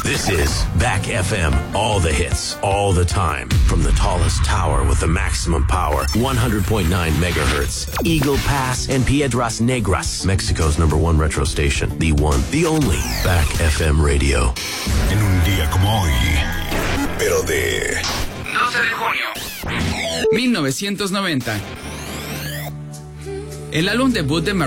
This is Back FM. All the hits, all the time. From the tallest tower with the maximum power. 100.9 megahertz. Eagle Pass and Piedras Negras. Mexico's #1 retro station. The one, the only. Back FM Radio. En un día como hoy, pero de 12 de junio 1990. El álbum debut de